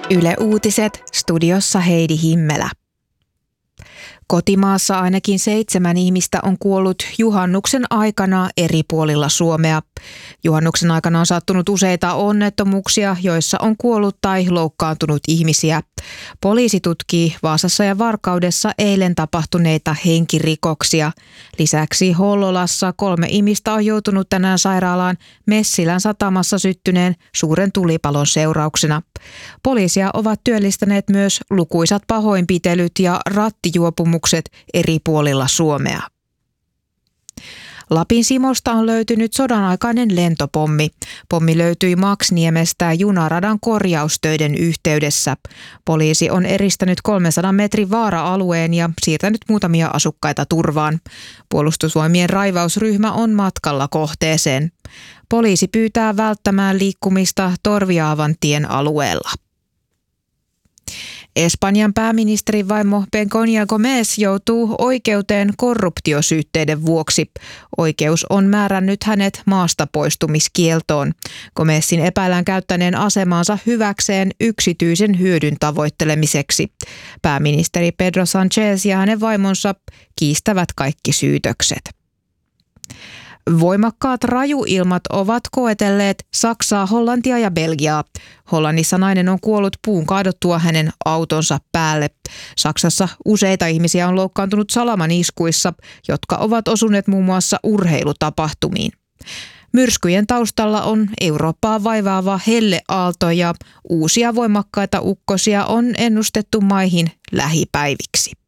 Yle Uutiset, studiossa Heidi Himmelä. Kotimaassa ainakin 7 ihmistä on kuollut juhannuksen aikana eri puolilla Suomea. Juhannuksen aikana on sattunut useita onnettomuuksia, joissa on kuollut tai loukkaantunut ihmisiä. Poliisi tutkii Vaasassa ja Varkaudessa eilen tapahtuneita henkirikoksia. Lisäksi Hollolassa 3 ihmistä on joutunut tänään sairaalaan Messilän satamassa syttyneen suuren tulipalon seurauksena. Poliisia ovat työllistäneet myös lukuisat pahoinpitelyt ja rattijuopumukset eri puolilla Suomea. Lapin Simosta on löytynyt sodanaikainen lentopommi. Pommi löytyi Maksniemestä junaradan korjaustöiden yhteydessä. Poliisi on eristänyt 300 metrin vaara-alueen ja siirtänyt muutamia asukkaita turvaan. Puolustusvoimien raivausryhmä on matkalla kohteeseen. Poliisi pyytää välttämään liikkumista Torviaavan tien alueella. Espanjan pääministerin vaimo Begoña Gómez joutuu oikeuteen korruptiosyytteiden vuoksi. Oikeus on määrännyt hänet maasta poistumiskieltoon. Gómezin epäillään käyttäneen asemaansa hyväkseen yksityisen hyödyn tavoittelemiseksi. Pääministeri Pedro Sánchez ja hänen vaimonsa kiistävät kaikki syytökset. Voimakkaat rajuilmat ovat koetelleet Saksaa, Hollantia ja Belgiaa. Hollannissa nainen on kuollut puun kaadottua hänen autonsa päälle. Saksassa useita ihmisiä on loukkaantunut salamaniskuissa, jotka ovat osuneet muun muassa urheilutapahtumiin. Myrskyjen taustalla on Eurooppaa vaivaava helleaalto ja uusia voimakkaita ukkosia on ennustettu maihin lähipäiviksi.